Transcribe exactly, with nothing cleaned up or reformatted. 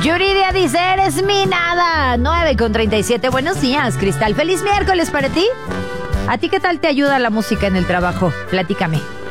Yuridia dice, eres mi nada. nueve con treinta y siete. Buenos días, Cristal. Feliz miércoles para ti. ¿A ti qué tal te ayuda la música en el trabajo? Platícame.